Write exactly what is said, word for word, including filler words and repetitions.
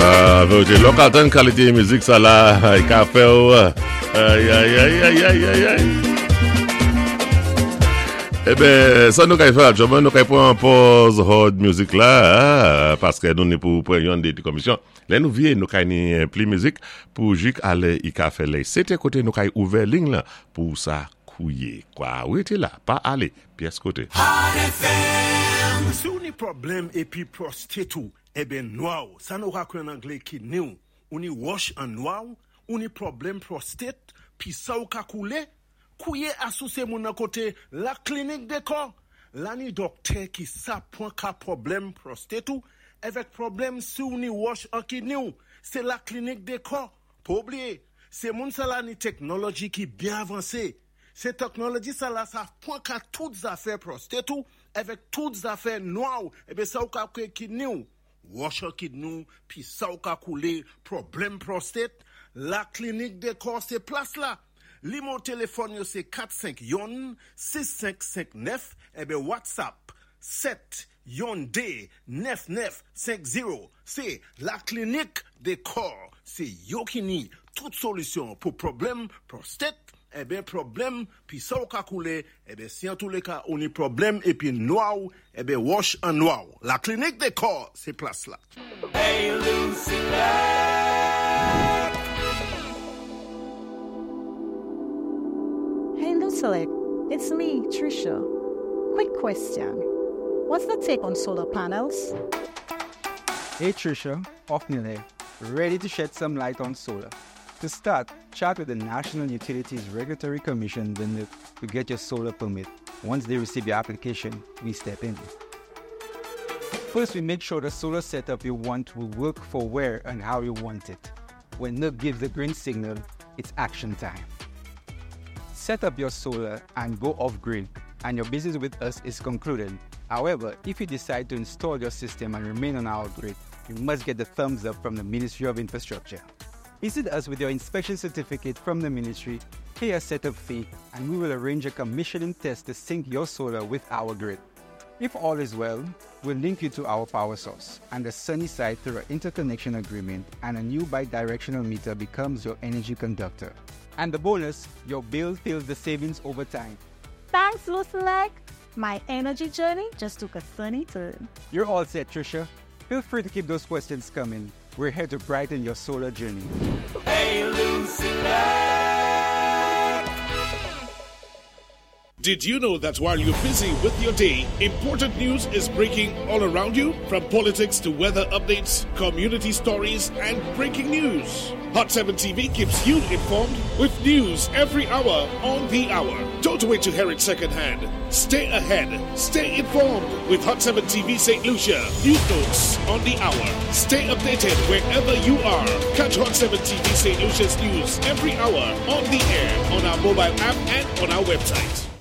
Ah, vérité, local ten qualité musique ça là, il a fait aïe aïe aïe aïe aïe aïe aïe. Eh ben, ça nous fait faire, je nous prendre en pause hard music là, parce que nous n'est pour prendre des commissions. Là nous viens nous kay pli musique pour jik aller il a fait les. C'était côté nous kay ouvert ligne là pour ça couiller quoi. Oui, t'es là, pas aller pièce côté. Si on a problème et puis prostate eh ben noir, ça nous raconte en anglais qui nous, on y wash en noir, on y problème prostate, puis ça ou ka couler, couiller associé mon côté la clinique de corps, là ni docteur qui sa point ka problème prostate avec problème si on y wash en qui nous, c'est la clinique de corps. Pas oublier, c'est mon ça là ni technologie qui bien avancée. Cette technologie ça là ça point ka toutes affaires prostate avec toutes affaires noires, et bien ça ou ka qui nous wash kidney, puis ça ou ka couler, problème prostate, la clinique de corps c'est place là. Li mon téléphone yo c'est quatre cinq yon six cinq cinq neuf et ben WhatsApp sept yon D neuf neuf cinq zéro. C'est la clinique de corps, c'est yo qui ni toute solution pour problème prostate. Eh bien, problème, puis ça ou ka couler, eh bien, si en tous les cas, on a problème, et puis noir, eh bien, wash en noir. La clinique des corps, c'est place là. Hey, Lucy, hey, Lucy, it's me, Trisha. Quick question. What's the take on solar panels? Hey, Trisha, Ophniel here, ready to shed some light on solar. To start, chat with the National Utilities Regulatory Commission N U C to get your solar permit. Once they receive your application, we step in. First, we make sure the solar setup you want will work for where and how you want it. When N U C gives the green signal, it's action time. Set up your solar and go off-grid, and your business with us is concluded. However, if you decide to install your system and remain on our grid, you must get the thumbs up from the Ministry of Infrastructure. Visit us with your inspection certificate from the ministry, pay a setup fee, and we will arrange a commissioning test to sync your solar with our grid. If all is well, we'll link you to our power source and the sunny side through an interconnection agreement, and a new bidirectional meter becomes your energy conductor. And the bonus, your bill feels the savings over time. Thanks, Lucelek. My energy journey just took a sunny turn. You're all set, Trisha. Feel free to keep those questions coming. We're here to brighten your solar journey. Hey, Lucy. Did you know that while you're busy with your day, important news is breaking all around you? From politics to weather updates, community stories, and breaking news. Hot seven T V keeps you informed with news every hour on the hour. Don't wait to hear it secondhand. Stay ahead. Stay informed with Hot seven T V Saint Lucia. News notes on the hour. Stay updated wherever you are. Catch Hot seven T V Saint Lucia's news every hour on the air, on our mobile app, and on our website.